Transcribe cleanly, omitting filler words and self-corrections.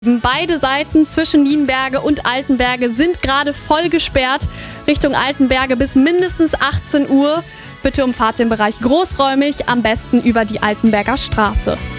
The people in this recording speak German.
Beide Seiten zwischen Nienberge und Altenberge sind gerade voll gesperrt. Richtung Altenberge bis mindestens 18 Uhr. Bitte umfahrt den Bereich großräumig, am besten über die Altenberger Straße.